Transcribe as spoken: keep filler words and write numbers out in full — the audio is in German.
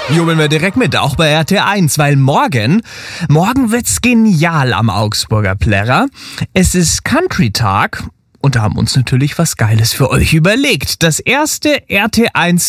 Jubeln wir direkt mit, auch bei R T eins, weil morgen, morgen wird's genial am Augsburger Plärrer. Es ist Country-Tag und da haben wir uns natürlich was Geiles für euch überlegt. Das erste R T eins